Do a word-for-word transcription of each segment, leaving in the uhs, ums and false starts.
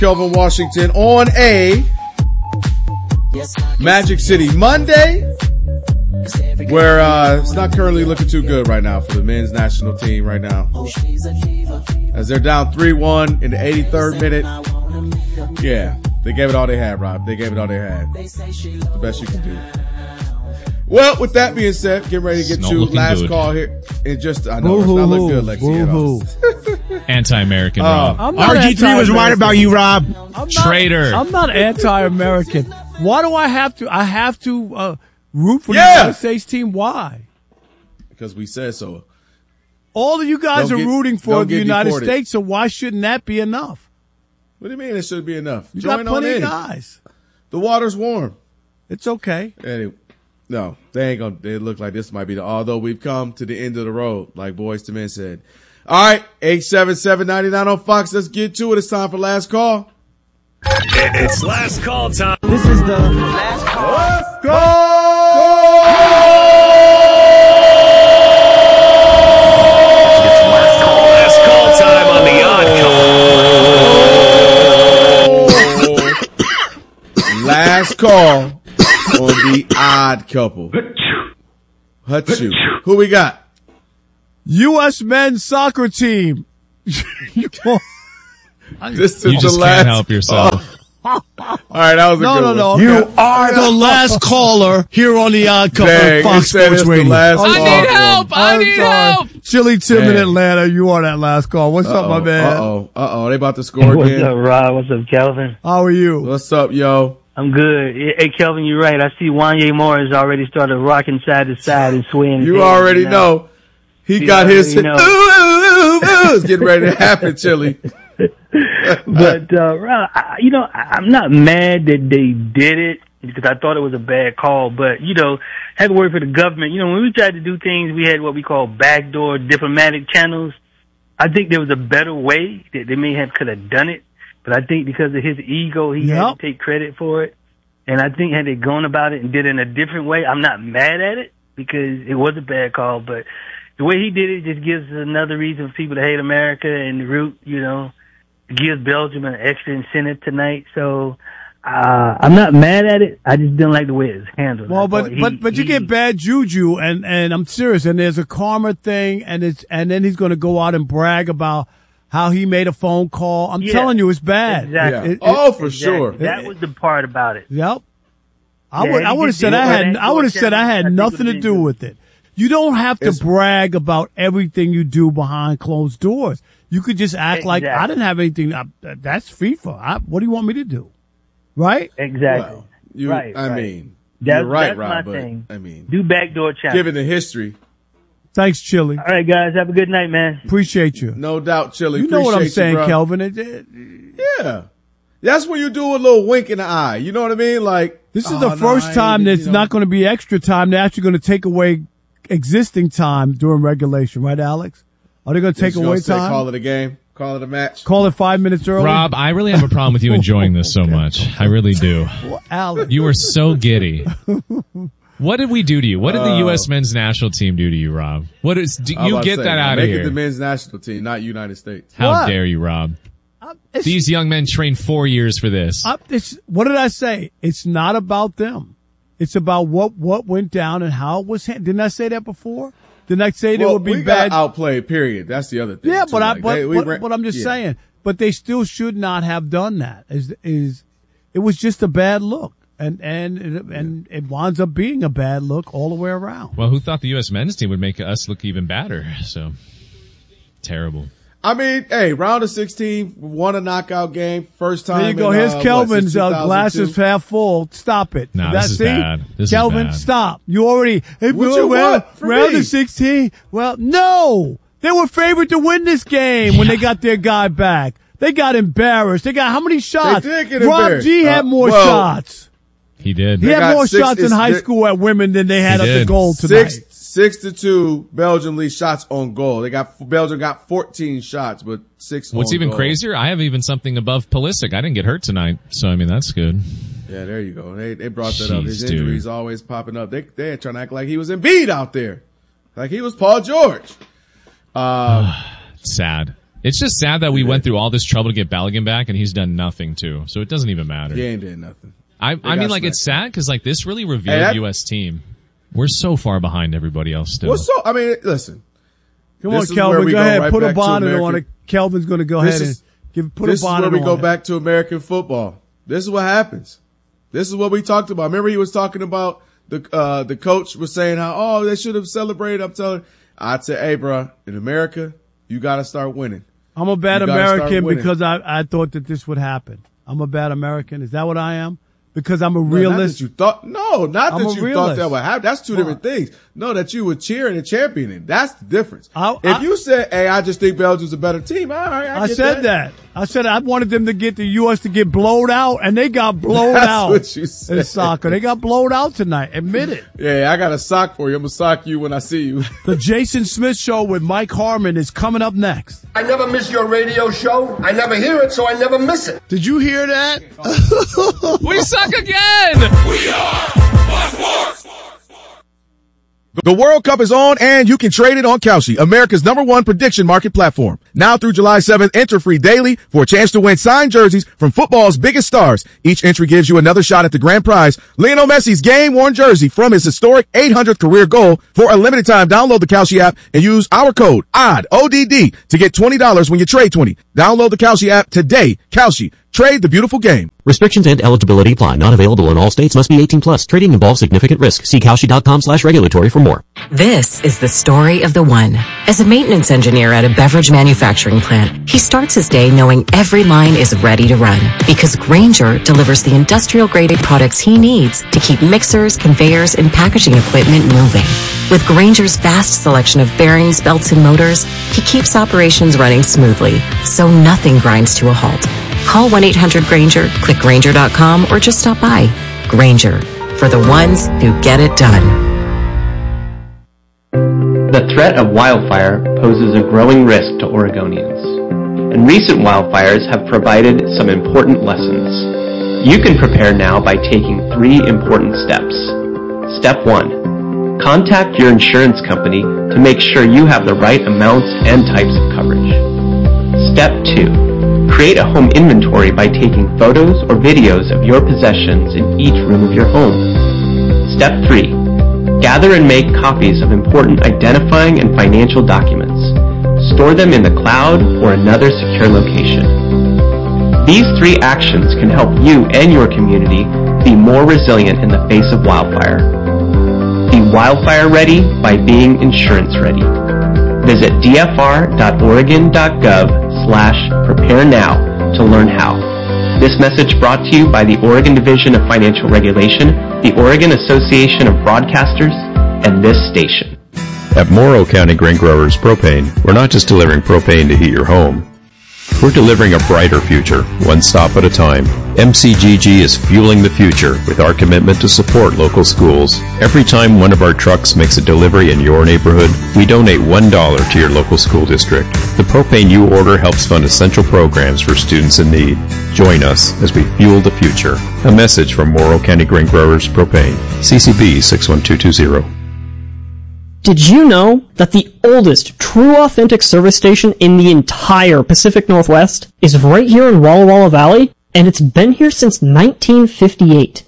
Kelvin Washington on a Magic City Monday, where uh, it's not currently looking too good right now for the men's national team right now, as they're down three one in the eighty-third minute. Yeah, they gave it all they had, Rob. They gave it all they had. The best you can do. Well, with that being said, get ready to get to last good. call here. It just, I know, Boo-hoo, it's not looking good, Lexi. Anti-American, Uh, Rob. R G three was right about you, Rob. I'm not, Traitor. I'm not anti-American. Why do I have to? I have to uh, root for Yeah. the United States team. Why? Because we said so. All of you guys Don't are get- rooting for don't the get United deported. States, so why shouldn't that be enough? What do you mean it should be enough? You Join got plenty on of in. guys. The water's warm. It's okay. Anyway, no, they ain't gonna. They look like this might be the. Although we've come to the end of the road, like Boys to Men said. All right, eight seven seven nine nine on Fox. Let's get to it. It's time for last call. It's last call time. This is the last call. Let's go! Last call time on the odd couple. Last call on the Odd Couple. Hutchu. Who we got? U S men's soccer team. You won't- This is You the just last. can't help yourself. All right, that was a no, good no, one. no. You okay. are the last caller here on the Odd Couple Dang, of Fox it said Sports it's the Radio. last I'm call. sorry. help. I I'm need sorry. help. Chili Tim in Dang. Atlanta, you are that last call. What's up, my man? Uh-oh. Uh-oh. They about to score What's again. up, Rob? What's up, Kelvin? How are you? What's up, yo? I'm good. Hey, Kelvin, you're right. I see Wanye Morris already started rocking side to side and swaying. You his head, already you know. He You got his. already know. Ooh, ooh, ooh, ooh. It's getting ready to happen, Chili. But, uh, Rob, I, you know, I, I'm not mad that they did it because I thought it was a bad call. But, you know, had to work for the government. You know, when we tried to do things, we had what we call backdoor diplomatic channels. I think there was a better way that they may have could have done it. But I think because of his ego, he Yep. had to take credit for it. And I think had they gone about it and did it in a different way, I'm not mad at it because it was a bad call. But the way he did it just gives us another reason for people to hate America and the root, you know, gives Belgium an extra incentive tonight. So uh, I'm not mad at it. I just didn't like the way it was handled. Well, I but thought he- but but you he- get bad juju, and and I'm serious. And there's a karma thing, and it's and then he's going to go out and brag about how he made a phone call. I'm Yeah, telling you, it's bad. exactly. Yeah. It- it- Oh, for Exactly. sure. That was the part about it. Yep. I Yeah, would I he would have just said did I it had right I would have said I I had think nothing it to was do easy. with it. You don't have to It's- brag about everything you do behind closed doors. You could just act like I Exactly. didn't have anything. I, that's FIFA. I, what do you want me to do? Right? Exactly. Well, you, Right, I right. mean, That's, you're right, that's Rob, my but thing. I mean, Do backdoor channels. given the history, Thanks, Chili. All right, guys. Have a good night, man. Appreciate you. no doubt, Chili. You know what I'm Appreciate saying, you, bro. Kelvin. It, it, Yeah. That's when you do a little wink in the eye. You know what I mean? Like, this is oh, the no, first I time ain't, that's you know. not going to be extra time. They're actually going to take away existing time during regulation, right, Alex? Are they going to take Just gonna away say, time? Call it a game. Call it a match. Call it five minutes early? Rob, I really have a problem with you enjoying this so much. I really do. Well, Alex. You are so giddy. What did we do to you? What did the Uh, U S men's national team do to you, Rob? What is? Do I was you about to get say, that out of Make here? it the men's national team, not United States. How What? dare you, Rob? Uh, it's- These young men trained four years for this. Uh, it's, what did I say? It's not about them. It's about what, what went down and how it was handled. Didn't I say that before? Didn't I say there Well, would be we bad? got outplayed, period. That's the other thing. Yeah, too. but I, Like, but, they- we but, ran- but I'm just yeah. saying, but they still should not have done that. Is, is, it was just a bad look. And, and, and it winds up being a bad look all the way around. Well, who thought the U S men's team would make us look even badder? So terrible. I mean, hey, round of sixteen, won a knockout game, first time. There you go. in, Here's uh, what, Kelvin's since uh, two thousand two? glasses half full. Stop it. No, That- this is see? bad. This is Kelvin, bad. stop. You already, hey, What well, you round, want from round me? of sixteen. Well, no. They were favored to win this game when they got their guy back. They got embarrassed. They got how many shots? did get Rob embarrassed. G had Uh, more well, shots. He did. He They had got more six- shots in it's- high they- school at women than they had He at the did. goal tonight. Six, six to two, Belgium leads shots on goal. They got, Belgium got fourteen shots, but six What's on even goal. crazier? I have even something above Pulisic. I didn't get hurt tonight, so I mean that's good. Yeah, there you go. They, they brought that up. His Jeez, dude. injuries always popping up. They, they're trying to act like he was Embiid out there. Like he was Paul George. Um, Sad. It's just sad that we went through all this trouble to get Balogun back, and he's done nothing too. So it doesn't even matter. He ain't doing nothing. I, I mean, like, smacked. it's sad because, like, this really revealed Hey, that- U S team. We're so far behind everybody else still. Well, so I mean, listen. Come This on, is where Kelvin, we go go ahead. right Put a back to bonnet on American- it. Kelvin's going to go This ahead is- and give put This a is bonnet where we on go it. back to American football. This is what happens. This is what we talked about. Remember, he was talking about the uh the coach was saying how oh they should have celebrated. I'm telling. I'd say, hey, bro, in America, you got to start winning. I'm a bad You gotta start American winning. because I, I thought that this would happen. I'm a bad American. Is that what I am? Because I'm a No, not realist. that you thought. No, not I'm that a you realist. thought that would happen. That's two different things. No, that you would cheer and championing. That's the difference. I- if I- you said, "Hey, I just think Belgium's a better team," all right, I, I get said that. I said I wanted them to get the U S to get blowed out, and they got blown That's out what you said. in soccer. They got blown out tonight. Admit it. Yeah, I got a sock for you. I'm gonna sock you when I see you. The Jason Smith Show with Mike Harmon is coming up next. I never miss your radio show. I never hear it, so I never miss it. Did you hear that? We suck again! The World Cup is on and you can trade it on Kalshi, America's number one prediction market platform. Now through July seventh, enter free daily for a chance to win signed jerseys from football's biggest stars. Each entry gives you another shot at the grand prize, Lionel Messi's game-worn jersey from his historic eight hundredth career goal. For a limited time, download the Kalshi app and use our code O D D, O D D, to get twenty dollars when you trade twenty. Download the Kalshi app today. Kalshi. Trade the beautiful game. Restrictions and eligibility apply. Not available in all states. Must be eighteen plus. Trading involves significant risk. See Kalshi.com slash regulatory for more. This is the story of the one. As a maintenance engineer at a beverage manufacturing plant, he starts his day knowing every line is ready to run because Grainger delivers the industrial-grade products he needs to keep mixers, conveyors, and packaging equipment moving. With Grainger's vast selection of bearings, belts, and motors, he keeps operations running smoothly, so nothing grinds to a halt. Call one eight hundred Grainger, click Grainger dot com, or just stop by. Grainger, for the ones who get it done. The threat of wildfire poses a growing risk to Oregonians, and recent wildfires have provided some important lessons. You can prepare now by taking three important steps. Step one, contact your insurance company to make sure you have the right amounts and types of coverage. Step two, create a home inventory by taking photos or videos of your possessions in each room of your home. Step three, gather and make copies of important identifying and financial documents. Store them in the cloud or another secure location. These three actions can help you and your community be more resilient in the face of wildfire. Be wildfire ready by being insurance ready. Visit d f r dot oregon dot gov slash prepare now to learn how. This message brought to you by the Oregon Division of Financial Regulation, the Oregon Association of Broadcasters, and this station. At Morrow County Grain Growers Propane, we're not just delivering propane to heat your home. We're delivering a brighter future, one stop at a time. M C G G is fueling the future with our commitment to support local schools. Every time one of our trucks makes a delivery in your neighborhood, we donate one dollar to your local school district. The propane you order helps fund essential programs for students in need. Join us as we fuel the future. A message from Morrow County Grain Growers Propane. C C B six one two two zero. Did you know that the oldest true authentic service station in the entire Pacific Northwest is right here in Walla Walla Valley? And it's been here since nineteen fifty-eight.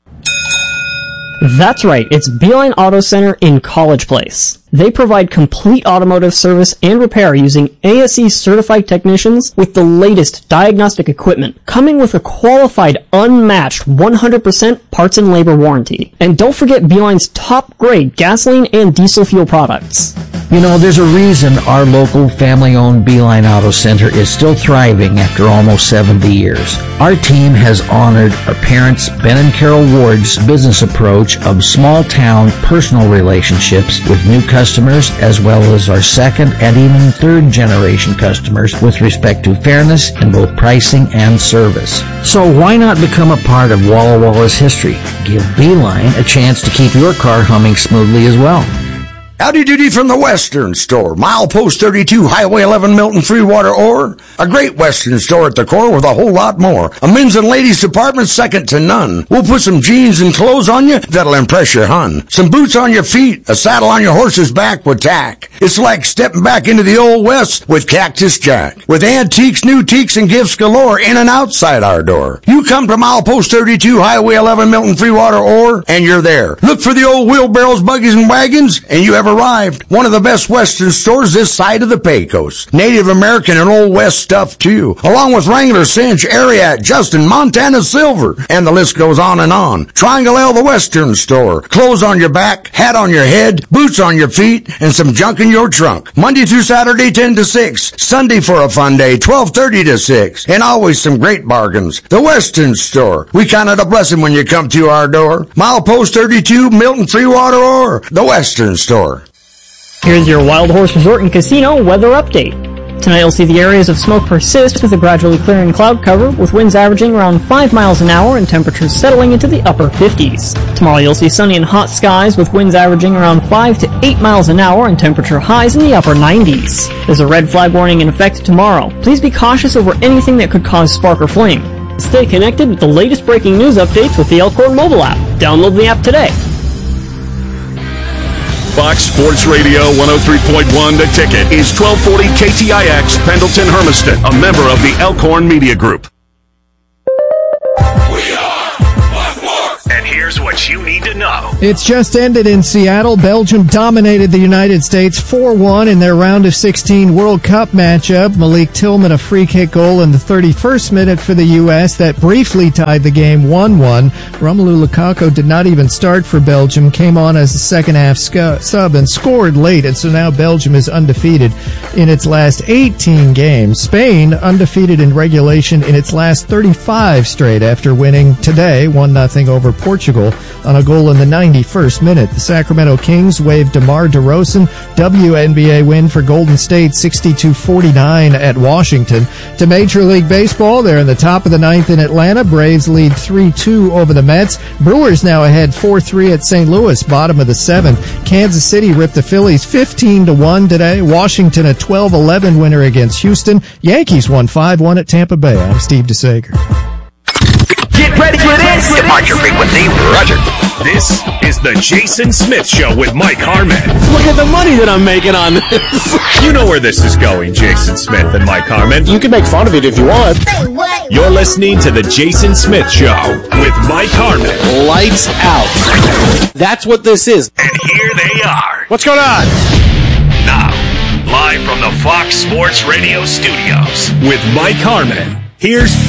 That's right, it's Beeline Auto Center in College Place. They provide complete automotive service and repair using A S E certified technicians with the latest diagnostic equipment, coming with a qualified, unmatched one hundred percent parts and labor warranty. And don't forget Beeline's top grade gasoline and diesel fuel products. You know, there's a reason our local family-owned Beeline Auto Center is still thriving after almost seventy years. Our team has honored our parents, Ben and Carol Ward's business approach of small-town personal relationships with new customers, as well as our second and even third-generation customers with respect to fairness in both pricing and service. So why not become a part of Walla Walla's history? Give Beeline a chance to keep your car humming smoothly as well. Howdy doody from the Western Store. Milepost thirty-two, Highway eleven, Milton, Freewater, or a great Western store at the core with a whole lot more. A men's and ladies department second to none. We'll put some jeans and clothes on you that'll impress your hun. Some boots on your feet, a saddle on your horse's back with tack. It's like stepping back into the old West with Cactus Jack. With antiques, new teaks, and gifts galore in and outside our door. You come to Milepost thirty-two, Highway eleven, Milton, Freewater, or, and you're there. Look for the old wheelbarrows, buggies, and wagons, and you have arrived. One of the best Western stores this side of the Pecos. Native American and Old West stuff too, along with Wrangler, Cinch, Ariat, Justin, Montana Silver, and the list goes on and on. Triangle L, the Western Store. Clothes on your back, hat on your head, boots on your feet, and some junk in your trunk. Monday through Saturday, ten to six. Sunday for a fun day, twelve thirty to six. And always some great bargains. The Western Store. We count it a blessing when you come to our door. Milepost thirty-two, Milton, Freewater, or the Western Store. Here's your Wild Horse Resort and Casino weather update. Tonight you'll see the areas of smoke persist with a gradually clearing cloud cover, with winds averaging around five miles an hour and temperatures settling into the upper fifties. Tomorrow you'll see sunny and hot skies with winds averaging around five to eight miles an hour and temperature highs in the upper nineties. There's a red flag warning in effect tomorrow. Please be cautious over anything that could cause spark or flame. Stay connected with the latest breaking news updates with the Elkhorn mobile app. Download the app today. Fox Sports Radio one oh three point one The Ticket is twelve forty K T I X Pendleton Hermiston, a member of the Elkhorn Media Group. And here's what you need to know. It's just ended in Seattle. Belgium dominated the United States four one in their round of sixteen World Cup matchup. Malik Tillman, a free kick goal in the thirty-first minute for the U S that briefly tied the game one one. Romelu Lukaku did not even start for Belgium, came on as a second-half scu- sub and scored late, and so now Belgium is undefeated in its last eighteen games. Spain undefeated in regulation in its last thirty-five straight after winning today one nothing over Portugal on a goal in the ninety-first minute. The Sacramento Kings waived DeMar DeRozan. W N B A win for Golden State sixty-two forty-nine at Washington. To Major League Baseball, they're in the top of the ninth in Atlanta. Braves lead three two over the Mets. Brewers now ahead four three at Saint Louis, bottom of the seventh. Kansas City ripped the Phillies fifteen to one today. Washington a twelve eleven winner against Houston. Yankees won five one at Tampa Bay. I'm Steve DeSager. Get ready for this! Depart your frequency, Roger. This is the Jason Smith Show with Mike Harmon. Look at the money that I'm making on this. You know where this is going, Jason Smith and Mike Harmon. You can make fun of it if you want. You're listening to the Jason Smith Show with Mike Harmon. Lights out. That's what this is. And here they are. What's going on? Now, live from the Fox Sports Radio studios with Mike Harmon. Here's